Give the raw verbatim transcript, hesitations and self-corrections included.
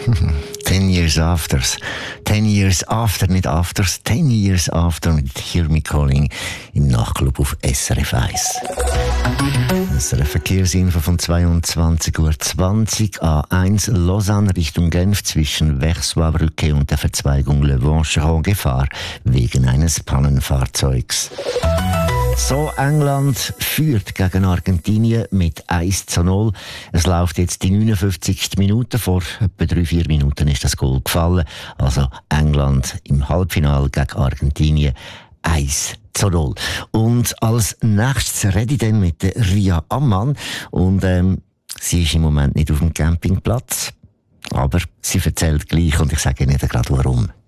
Ten years afters. Ten years after, nicht afters. Ten years after mit Hear Me Calling im Nachtclub auf S R F eins. Das ist eine Verkehrsinfo von zweiundzwanzig Uhr zwanzig. A eins Lausanne Richtung Genf zwischen Versoix-Brücke und der Verzweigung Le Vancheron Gefahr wegen eines Pannenfahrzeugs. So, England führt gegen Argentinien mit eins zu null. Es läuft jetzt die neunundfünfzigste Minute. Vor etwa drei, vier Minuten ist das Goal gefallen. Also England im Halbfinale gegen Argentinien eins zu null. Und als nächstes rede ich dann mit der Ria Ammann. Und ähm, sie ist im Moment nicht auf dem Campingplatz. Aber sie erzählt gleich und ich sage Ihnen gerade warum.